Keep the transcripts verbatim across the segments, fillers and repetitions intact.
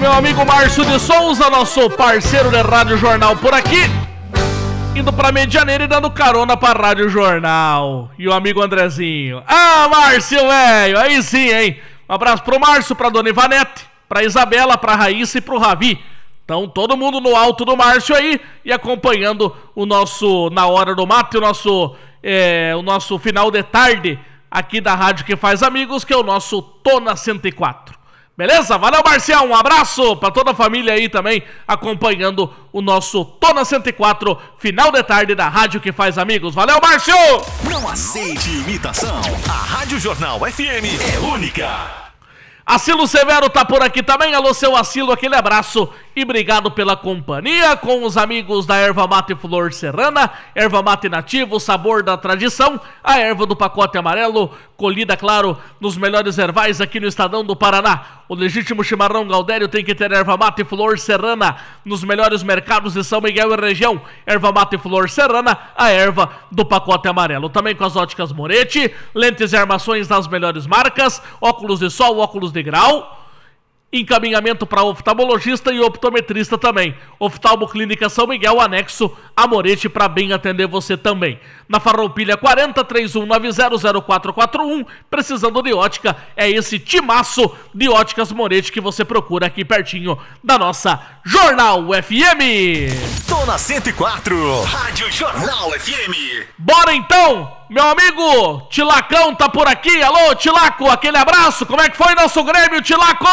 meu amigo Márcio de Souza, nosso parceiro de Rádio Jornal por aqui, indo pra Medianeira e dando carona pra Rádio Jornal. E o amigo Andrezinho. Ah, Márcio, velho, aí sim, hein? Um abraço pro Márcio, pra Dona Ivanete, pra Isabela, pra Raíssa e pro Ravi. Então, todo mundo no alto do Márcio aí e acompanhando o nosso Na Hora do Mate, o nosso, é, o nosso final de tarde aqui da Rádio que Faz Amigos, que é o nosso Tona cento e quatro. Beleza? Valeu, Marcial. Um abraço pra toda a família aí também, acompanhando o nosso Tona cento e quatro, final de tarde da Rádio que Faz Amigos. Valeu, Márcio! Não aceite imitação. A Rádio Jornal F M é única. Acilo Severo tá por aqui também. Alô, seu Acilo, aquele abraço e obrigado pela companhia com os amigos da Erva Mate Flor Serrana, Erva Mate Nativo, sabor da tradição, a erva do pacote amarelo, colhida, claro, nos melhores ervais aqui no Estadão do Paraná. O legítimo chimarrão Gaudério tem que ter Erva Mate Flor Serrana nos melhores mercados de São Miguel e região. Erva Mate Flor Serrana, a erva do pacote amarelo. Também com as óticas Moretti, lentes e armações das melhores marcas, óculos de sol, óculos de grau, encaminhamento para oftalmologista e optometrista também. Oftalmo Clínica São Miguel, anexo a Moretti, para bem atender você também. Na Farroupilha quarenta, três um nove zero, zero quatro quatro um, precisando de ótica, é esse timaço de óticas Moretti que você procura aqui pertinho da nossa Jornal F M. Tona cento e quatro, Rádio Jornal F M. Bora então, meu amigo Tilacão tá por aqui. Alô, Tilaco, aquele abraço. Como é que foi nosso Grêmio, Tilaco?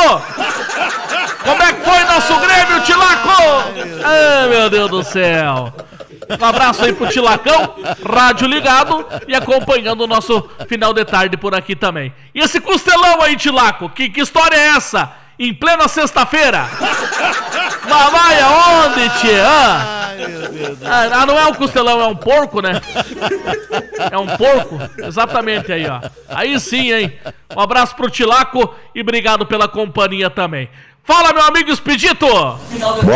Como é que foi nosso Grêmio, Tilaco? Ai, meu Deus do céu. Um abraço aí pro Tilacão, rádio ligado e acompanhando o nosso final de tarde por aqui também. E esse costelão aí, Tilaco, que, que história é essa? Em plena sexta-feira? Mas vai aonde, tia? Ah, ah, não é um costelão, é um porco, né? É um porco? Exatamente aí, ó. Aí sim, hein? Um abraço pro Tilaco e obrigado pela companhia também. Fala, meu amigo Expedito!